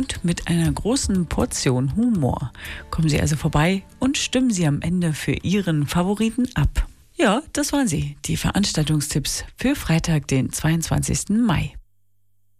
und mit einer großen Portion Humor. Kommen Sie also vorbei und stimmen Sie am Ende für Ihren Favoriten ab. Ja, das waren sie, die Veranstaltungstipps für Freitag, den 22. Mai.